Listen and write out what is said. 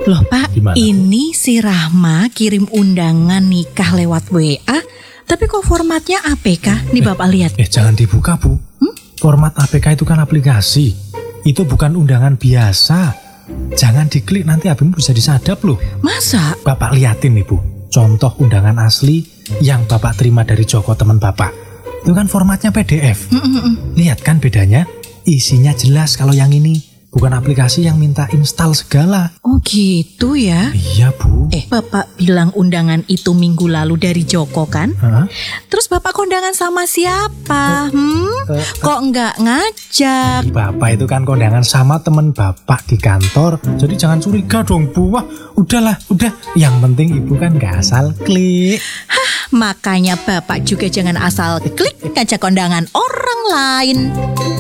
Loh Pak, Gimana, Bu? ini si Rahma kirim undangan nikah lewat WA, tapi kok formatnya APK? Nih Bapak lihat. Jangan dibuka, Bu. Format APK itu kan aplikasi. Itu bukan undangan biasa. Jangan diklik, nanti HPmu bisa disadap loh. Masa? Bapak liatin nih, Bu. Contoh undangan asli yang Bapak terima dari Joko teman Bapak. Itu kan formatnya PDF. Lihat kan bedanya? Isinya jelas kalau yang ini. Bukan aplikasi yang minta install segala. Oh gitu ya? Iya, Bu. Bapak bilang undangan itu minggu lalu dari Joko kan? Hah? Terus Bapak kondangan sama siapa? Kok nggak ngajak? Bapak itu kan kondangan sama teman Bapak di kantor. Jadi jangan curiga dong, Bu. Wah, udahlah, udah. Yang penting Ibu kan gak asal klik. Makanya Bapak juga jangan asal klik ngajak kondangan orang lain.